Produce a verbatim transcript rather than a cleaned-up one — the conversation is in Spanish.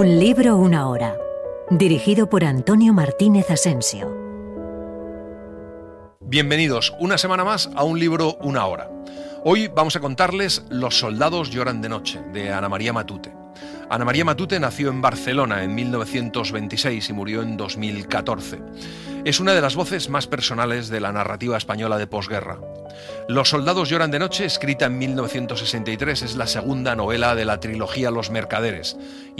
Un libro, una hora. Dirigido por Antonio Martínez Asensio. Bienvenidos una semana más a Un libro, una hora. Hoy vamos a contarles Los soldados lloran de noche, de Ana María Matute. Ana María Matute nació en Barcelona en mil novecientos veintiséis y murió en dos mil catorce. Es una de las voces más personales de la narrativa española de posguerra. Los soldados lloran de noche, escrita en mil novecientos sesenta y tres, es la segunda novela de la trilogía Los mercaderes